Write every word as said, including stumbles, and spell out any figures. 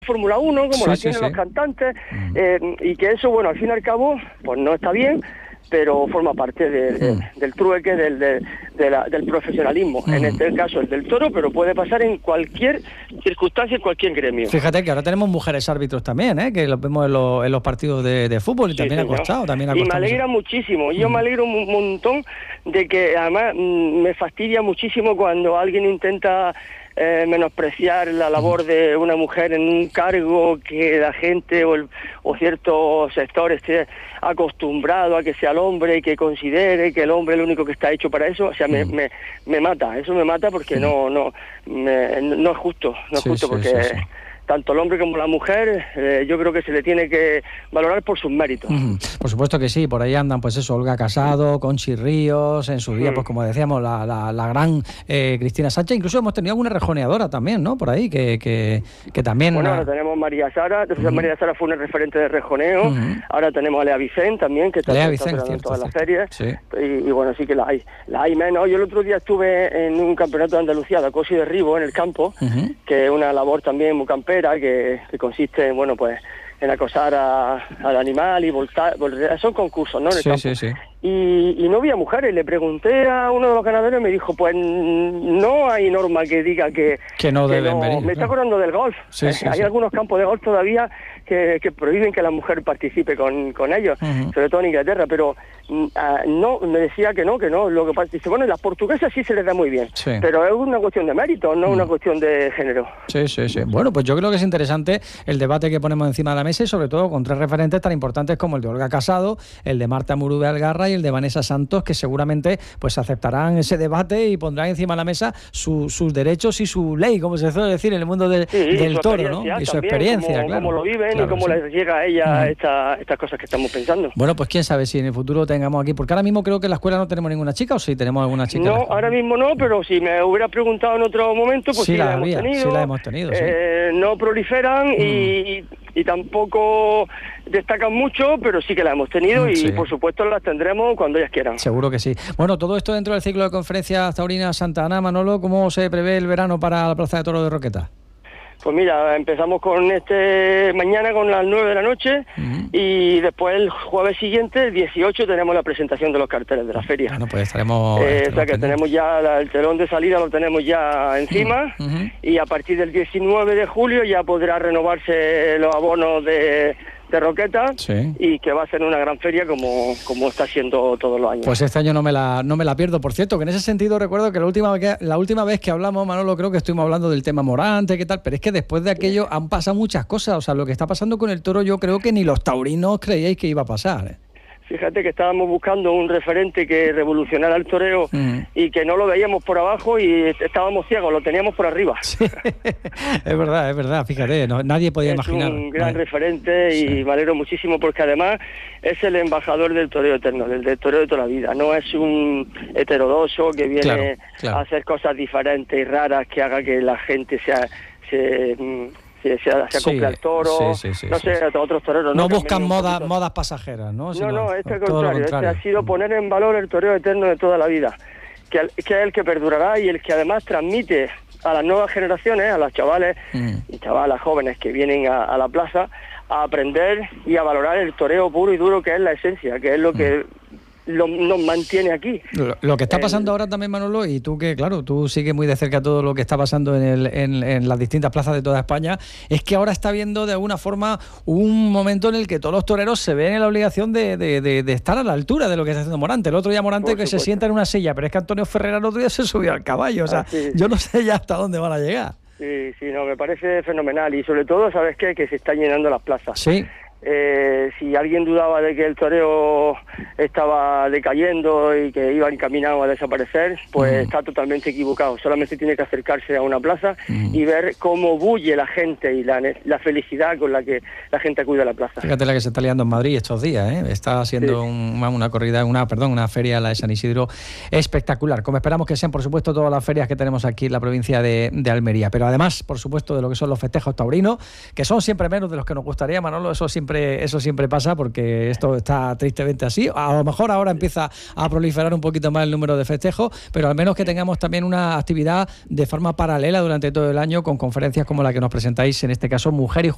Fórmula uno, como sí, la sí, tienen sí. los cantantes, eh, y que eso, bueno, al fin y al cabo, pues no está bien, pero forma parte de, de, del trueque, del, de, de la, del profesionalismo. Mm. En este caso el del toro, pero puede pasar en cualquier circunstancia, en cualquier gremio. Fíjate que ahora tenemos mujeres árbitros también, ¿eh? Que los vemos en los, en los partidos de, de fútbol y sí, también señor. ha costado. También ha y costado me alegra mucho. muchísimo, yo mm. me alegro un montón de que además mm, me fastidia muchísimo cuando alguien intenta Eh, menospreciar la labor de una mujer en un cargo que la gente o, el, o cierto sector esté acostumbrado a que sea el hombre y que considere que el hombre es el único que está hecho para eso. O sea, me, me, me mata, eso me mata porque no no me, no es justo, no es sí, justo sí, porque sí, sí. tanto el hombre como la mujer, eh, yo creo que se le tiene que valorar por sus méritos. Uh-huh. Por supuesto que sí, por ahí andan, pues eso, Olga Casado, Conchi Ríos, en su día, uh-huh. pues como decíamos, la, la, la gran eh, Cristina Sánchez, incluso hemos tenido alguna rejoneadora también, ¿no? Por ahí, que, que, que también... Bueno, la... ahora tenemos María Sara, entonces uh-huh. María Sara fue una referente de rejoneo, uh-huh. ahora tenemos a Lea Vicent también, que está, Lea está Vicent, operando en todas cierto, las series, sí. y, y bueno, sí que la hay, la hay menos. Yo el otro día estuve en un campeonato de Andalucía, de acoso y derribo, en el campo, uh-huh. que es una labor también muy campera, que, que consiste en, bueno, pues, en acosar a, al animal y voltar, voltar, son concursos, ¿no? En el sí, campo. sí, sí. Y, y no había mujeres, le pregunté a uno de los ganadores y me dijo, pues no hay norma que diga que, que no que deben no. venir. Me está acordando del golf, sí, eh, sí, hay sí. algunos campos de golf todavía que, que prohíben que la mujer participe con, con ellos, uh-huh. sobre todo en Inglaterra, pero uh, no, me decía que no, que no, lo que pasa, dice, bueno, las portuguesas sí se les da muy bien, sí. pero es una cuestión de mérito, no uh-huh. una cuestión de género. Sí, sí, sí. Bueno, pues yo creo que es interesante el debate que ponemos encima de la mesa y sobre todo con tres referentes tan importantes como el de Olga Casado, el de Marta Murube Algarra y el de Vanessa Santos, que seguramente pues aceptarán ese debate y pondrán encima de la mesa su, sus derechos y su ley, como se suele decir, en el mundo de, sí, del toro, ¿no? Y su también, experiencia, cómo, claro. Cómo lo viven claro, y cómo sí. les llega a ella uh-huh. esta, estas cosas que estamos pensando. Bueno, pues quién sabe si en el futuro tengamos aquí, porque ahora mismo creo que en la escuela no tenemos ninguna chica, o sí tenemos alguna chica. No, ahora mismo no, pero si me hubiera preguntado en otro momento, pues sí, sí la, la había, hemos tenido. Sí la hemos tenido, eh, sí. No proliferan mm. y, y tampoco destacan mucho, pero sí que la hemos tenido y sí. por supuesto las tendremos cuando ellas quieran. Seguro que sí. Bueno, todo esto dentro del ciclo de conferencias taurinas Santa Ana. Manolo, ¿cómo se prevé el verano para la Plaza de Toros de Roqueta? Pues mira, empezamos con este mañana con las nueve de la noche uh-huh. y después el jueves siguiente, el dieciocho, tenemos la presentación de los carteles de la feria. Bueno, pues estaremos... Eh, estaremos o sea que pendientes. Tenemos ya la, el telón de salida, lo tenemos ya encima uh-huh. y a partir del diecinueve de julio ya podrá renovarse los abonos de... de Roqueta sí. y que va a ser una gran feria como, como está siendo todos los años. Pues este año no me la no me la pierdo. Por cierto, que en ese sentido recuerdo que la última vez que, la última vez que hablamos, Manolo, creo que estuvimos hablando del tema Morante, qué tal, pero es que después de aquello han pasado muchas cosas. O sea, lo que está pasando con el toro yo creo que ni los taurinos creíais que iba a pasar, ¿eh? Fíjate que estábamos buscando un referente que revolucionara el toreo mm. y que no lo veíamos por abajo y estábamos ciegos, lo teníamos por arriba. Sí. Es verdad, es verdad, fíjate, no, nadie podía es imaginar. Es un gran no. referente y sí. me alegro muchísimo porque además es el embajador del toreo eterno, del, del toreo de toda la vida. No es un heterodoxo que viene claro, claro. a hacer cosas diferentes y raras que haga que la gente sea... se se, se, se acople al toro, sí, sí, sí, no sí, sé, sí. a otros toreros. No, no buscan modas modas pasajeras, ¿no? Sino, no, no, este es el contrario, este ha sido poner en valor el toreo eterno de toda la vida, que, que es el que perdurará y el que además transmite a las nuevas generaciones, a los chavales mm. y chavalas jóvenes que vienen a, a la plaza, a aprender y a valorar el toreo puro y duro que es la esencia, que es lo que... Mm. Lo, nos mantiene aquí. Lo, lo que está pasando el... ahora también, Manolo, y tú que, claro, tú sigues muy de cerca todo lo que está pasando en, el, en, en las distintas plazas de toda España, es que ahora está habiendo de alguna forma un momento en el que todos los toreros se ven en la obligación de, de, de, de estar a la altura de lo que está haciendo Morante. El otro día Morante que se sienta en una silla, pero es que Antonio Ferrera el otro día se subió al caballo, o sea, ah, sí. yo no sé ya hasta dónde van a llegar. Sí, sí, no, me parece fenomenal y sobre todo, ¿sabes qué? Que se están llenando las plazas. Sí. Eh, si alguien dudaba de que el toreo estaba decayendo y que iba encaminado a desaparecer, pues uh-huh. está totalmente equivocado. Solamente tiene que acercarse a una plaza uh-huh. y ver cómo bulle la gente y la, la felicidad con la que la gente acude a la plaza. Fíjate la que se está liando en Madrid estos días, ¿eh? Está haciendo sí. un, una corrida, una perdón, una feria, la de San Isidro, espectacular. Como esperamos que sean, por supuesto, todas las ferias que tenemos aquí en la provincia de, de Almería. Pero además, por supuesto, de lo que son los festejos taurinos, que son siempre menos de los que nos gustaría, Manolo, eso siempre Eso siempre pasa porque esto está tristemente así. A lo mejor ahora empieza a proliferar un poquito más el número de festejos, pero al menos que tengamos también una actividad de forma paralela durante todo el año con conferencias como la que nos presentáis, en este caso Mujer y Juventud.